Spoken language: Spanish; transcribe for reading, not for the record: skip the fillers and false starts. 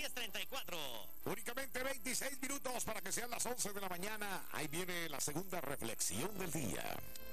10:34. Únicamente 26 minutos para que sean las 11 de la mañana. Ahí viene la segunda reflexión del día.